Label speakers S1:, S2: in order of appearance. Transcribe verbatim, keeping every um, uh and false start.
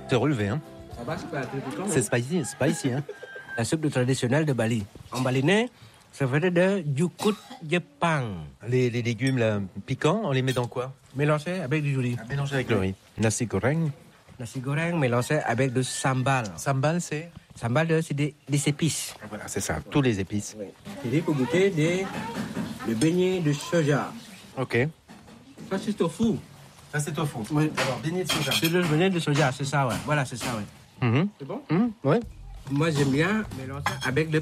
S1: C'est relevé, hein.
S2: Ça va, c'est pas très piquant.
S1: C'est spicy, spicy, hein.
S2: La soupe traditionnelle de Bali. En balinais, ça fait de jukut Jepang.
S1: Les, les légumes là, piquants, on les met dans quoi?
S2: Mélangé avec du riz.
S1: Mélanger avec le riz. Nasi goreng.
S2: Nasi goreng mélangé avec du sambal.
S1: Sambal, c'est?
S2: Sambal, c'est des, des épices.
S1: Voilà, c'est ça, tous les épices.
S2: Oui. Et pour goûter des, des beignets de soja.
S1: Ok.
S2: Ça, c'est tofu.
S1: Ça, c'est tofu.
S2: Oui.
S1: Alors, beignet de soja.
S2: C'est le beignet de soja, c'est ça, ouais. Voilà, c'est ça, ouais.
S1: Mhm.
S2: C'est bon?
S1: Mhm, ouais.
S2: Moi, j'aime bien mélanger avec le